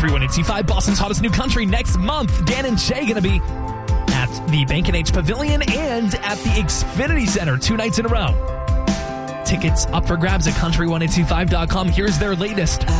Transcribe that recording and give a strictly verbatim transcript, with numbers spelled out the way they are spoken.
Country ten twenty-five, Boston's hottest new country next month. Dan and Shay going to be at the Bank and H Pavilion and at the Xfinity Center two nights in a row. Tickets up for grabs at country ten twenty-five dot com. Here's their latest.